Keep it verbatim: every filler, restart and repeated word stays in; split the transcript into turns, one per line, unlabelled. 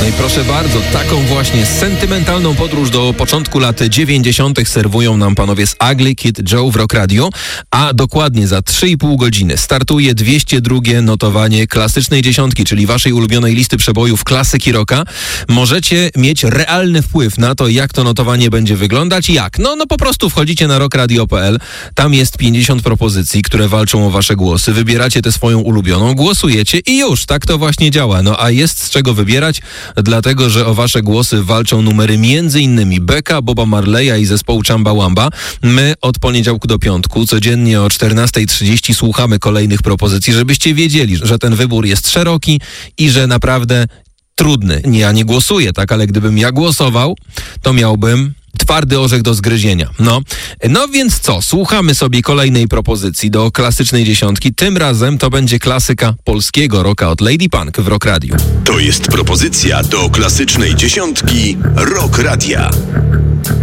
i proszę bardzo, taką właśnie sentymentalną podróż do początku lat dziewięćdziesiątych serwują nam panowie z Ugly Kid Joe w Rock Radio, a dokładnie za trzy i pół godziny startuje dwieście drugie notowanie klasycznej dziesiątki, czyli waszej ulubionej listy przebojów klasyki rocka. Możecie mieć realny wpływ na to, jak to notowanie będzie wyglądać. Jak? No, no po prostu wchodzicie na rock radio kropka p l, tam jest pięćdziesiąt propozycji, które walczą o wasze głosy. Wybieracie tę swoją ulubioną, głosujecie i już, tak to właśnie działa. No a jest z czego wybierać, dlatego że o wasze głosy walczą numery między innymi Becka, Boba Marleya i zespołu Chumbawamba. My od poniedziałku do piątku codziennie o czternasta trzydzieści słuchamy kolejnych propozycji, żebyście wiedzieli, że ten wybór jest szeroki i że naprawdę trudny. Ja nie głosuję, tak, ale gdybym ja głosował, to miałbym twardy orzech do zgryzienia. No, no więc co? Słuchamy sobie kolejnej propozycji do klasycznej dziesiątki. Tym razem to będzie klasyka polskiego rocka od Lady Punk w Rock Radio.
To jest propozycja do klasycznej dziesiątki Rock Radia.